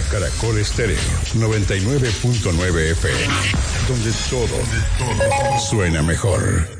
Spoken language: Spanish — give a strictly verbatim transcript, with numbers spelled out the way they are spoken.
Caracol Estéreo noventa y nueve punto nueve F M, donde todo, todo suena mejor.